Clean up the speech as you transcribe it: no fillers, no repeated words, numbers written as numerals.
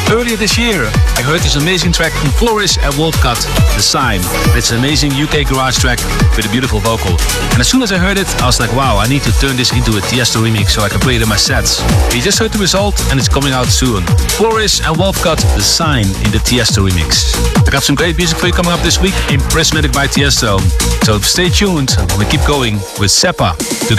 Earlier this year, I heard this amazing track from Flourish and Wolfcut, The Sign. It's an amazing UK garage track with a beautiful vocal. And as soon as I heard it, I was like, wow, I need to turn this into a Tiesto remix so I can play it in my sets. You just heard the result and it's coming out soon. Flourish and Wolfcut, The Sign in the Tiesto remix. I got some great music for you coming up this week in Prismatic by Tiesto. So stay tuned, we keep going with Seppa together.